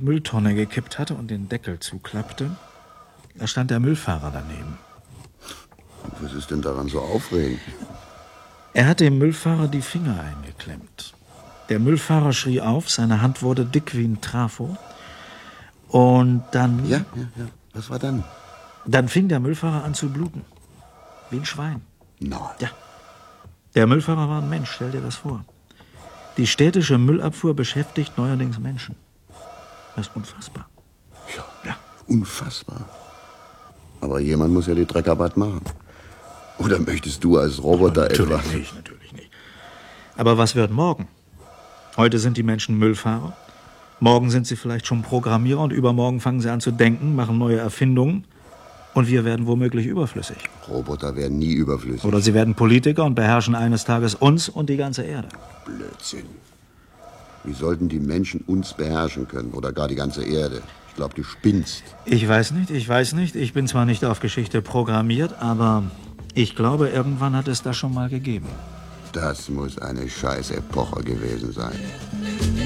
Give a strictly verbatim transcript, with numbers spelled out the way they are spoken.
Mülltonne gekippt hatte und den Deckel zuklappte, da stand der Müllfahrer daneben. Was ist denn daran so aufregend? Er hat dem Müllfahrer die Finger eingeklemmt. Der Müllfahrer schrie auf, seine Hand wurde dick wie ein Trafo. Und dann... Ja, ja, ja. Was war dann? Dann fing der Müllfahrer an zu bluten. Wie ein Schwein. Nein. Ja. Der Müllfahrer war ein Mensch, stell dir das vor. Die städtische Müllabfuhr beschäftigt neuerdings Menschen. Das ist unfassbar. Ja, ja, unfassbar. Aber jemand muss ja die Dreckarbeit machen. Oder möchtest du als Roboter etwa... Natürlich nicht, natürlich nicht. Aber was wird morgen? Heute sind die Menschen Müllfahrer. Morgen sind sie vielleicht schon Programmierer und übermorgen fangen sie an zu denken, machen neue Erfindungen. Und wir werden womöglich überflüssig. Roboter werden nie überflüssig. Oder sie werden Politiker und beherrschen eines Tages uns und die ganze Erde. Blödsinn. Wie sollten die Menschen uns beherrschen können? Oder gar die ganze Erde? Ich glaube, du spinnst. Ich weiß nicht, ich weiß nicht. Ich bin zwar nicht auf Geschichte programmiert, aber ich glaube, irgendwann hat es das schon mal gegeben. Das muss eine scheiß Epoche gewesen sein.